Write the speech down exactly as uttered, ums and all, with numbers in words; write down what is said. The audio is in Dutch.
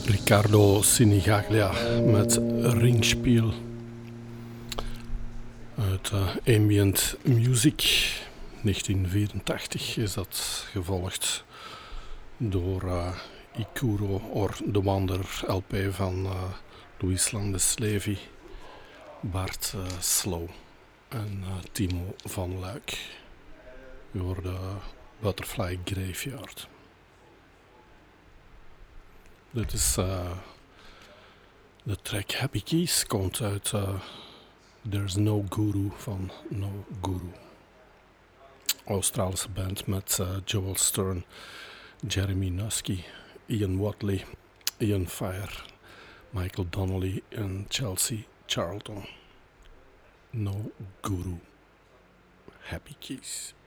Riccardo Sinigaglia met Ringspiel uit uh, Ambient Music. negentien vierentachtig is dat gevolgd door uh, Ikuro or The Wanderer, L P van uh, Louis Landeslevi, Bart uh, Slow en uh, Timo van Luik. U hoorde uh, Butterfly Graveyard. Dit is uh, de track Happy Keys, komt uit uh, There's No Guru van No Guru. Australische band met uh, Joel Stern, Jeremy Nusky, Ian Watley, Ian Fire, Michael Donnelly en Chelsea Charlton. No Guru. Happy Keys.